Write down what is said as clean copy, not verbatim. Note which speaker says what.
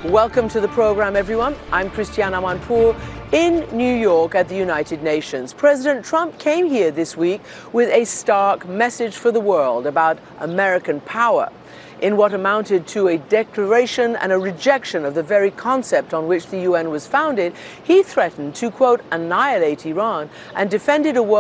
Speaker 1: Welcome to the program, everyone. I'm Christiane Amanpour in New York at the United Nations. President Trump came here this week with a stark message for the world about American power. In what amounted to a declaration and a rejection of the very concept on which the UN was founded, he threatened to, quote, annihilate Iran and defended a world